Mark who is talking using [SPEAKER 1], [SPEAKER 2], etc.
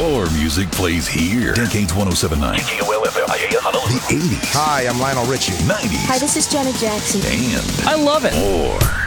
[SPEAKER 1] Your music plays here. Decades 1079. KOL-FM, the 80s.
[SPEAKER 2] Hi, I'm Lionel Richie.
[SPEAKER 1] 90s.
[SPEAKER 3] Hi, this is Janet Jackson.
[SPEAKER 1] And
[SPEAKER 4] I love it.
[SPEAKER 1] more.